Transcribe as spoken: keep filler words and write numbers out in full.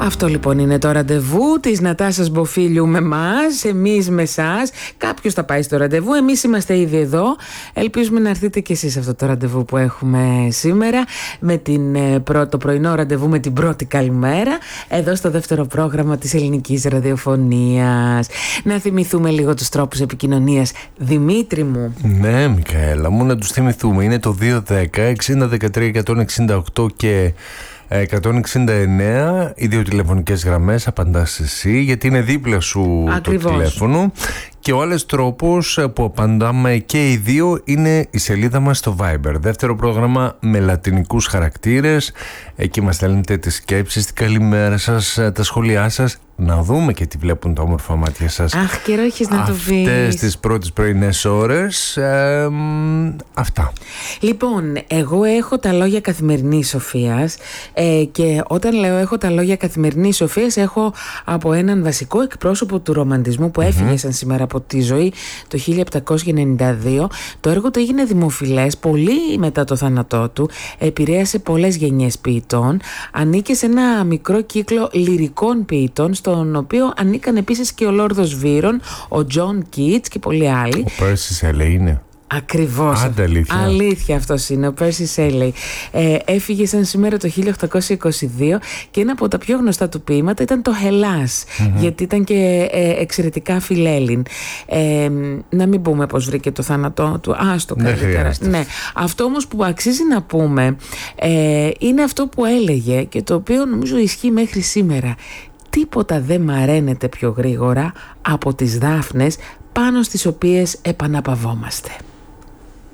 Αυτό λοιπόν είναι το ραντεβού της Νατάσας Μποφίλιου με εμάς, εμείς με εσάς. Κάποιος θα πάει στο ραντεβού, εμείς είμαστε ήδη εδώ. Ελπίζουμε να έρθετε κι εσείς σε αυτό το ραντεβού που έχουμε σήμερα, με την, το πρωινό ραντεβού με την πρώτη καλημέρα, εδώ στο δεύτερο πρόγραμμα της ελληνικής ραδιοφωνίας. Να θυμηθούμε λίγο τους τρόπους επικοινωνίας, Δημήτρη μου. Ναι, Μικαέλα μου, να τους θυμηθούμε. Είναι το δύο δέκα εξήντα δεκατρία εκατόν εξήντα οκτώ και εκατόν εξήντα εννέα, οι δύο τηλεφωνικές γραμμές, απαντάς εσύ γιατί είναι δίπλα σου. Ακριβώς. Το τηλέφωνο. Και ο άλλος τρόπος που απαντάμε και οι δύο είναι η σελίδα μας στο Viber. Δεύτερο πρόγραμμα με λατινικούς χαρακτήρες. Εκεί μας στέλνετε τις σκέψεις, την καλημέρα σας, τα σχόλιά σας. Να δούμε και τι βλέπουν τα όμορφα μάτια σας. Αχ, καιρό έχεις να το βρεις. Αυτές τις πρώτες πρωινές ώρες. Ε, αυτά. Λοιπόν, εγώ έχω τα λόγια καθημερινής σοφίας ε, και όταν λέω έχω τα λόγια καθημερινής σοφίας, έχω από έναν βασικό εκπρόσωπο του ρομαντισμού που έφυγε mm-hmm. σαν σήμερα από τη ζωή το χίλια επτακόσια ενενήντα δύο. Το έργο του έγινε δημοφιλές πολύ μετά το θάνατό του, επηρέασε πολλές γενιές ποιητών, ανήκε σε ένα μικρό κύκλο λυρικών ποιητών, στον οποίο ανήκαν επίσης και ο Λόρδος Βύρον, ο Τζον Κίτς και πολλοί άλλοι. Ο Πέρσι Σέλεϊ είναι. Ακριβώς. Άντε, αλήθεια. Αλήθεια αυτός είναι, ο Πέρσι Σέλεϊ. Ε, έφυγε σαν σήμερα το χίλια οκτακόσια είκοσι δύο και ένα από τα πιο γνωστά του ποίηματα ήταν το Χελάς, mm-hmm. γιατί ήταν και ε, εξαιρετικά φιλέλλην. Ε, να μην πούμε πως βρήκε το θάνατό του. Άστο καλύτερα. Ναι. Αυτό όμως που αξίζει να πούμε ε, είναι αυτό που έλεγε και το οποίο νομίζω ισχύει μέχρι σήμερα. Τίποτα δεν μαραίνεται πιο γρήγορα από τις δάφνες πάνω στις οποίες επαναπαυόμαστε.